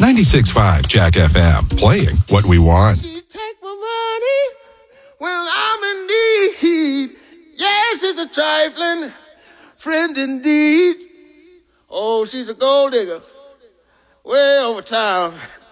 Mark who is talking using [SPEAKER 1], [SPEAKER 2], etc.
[SPEAKER 1] 96.5 Jack FM, playing what we want.
[SPEAKER 2] She take my money when I'm in need. Yes, she's a trifling friend indeed. Oh, she's a gold digger way over town.